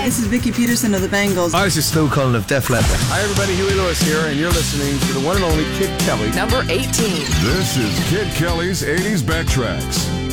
This is Vicki Peterson of the Bangles. Hi, this is Stu Cullen of Def Leppard. Hi, everybody. Huey Lewis here, and you're listening to the one and only Kid Kelly. Number 18. This is Kid Kelly's 80s Backtracks.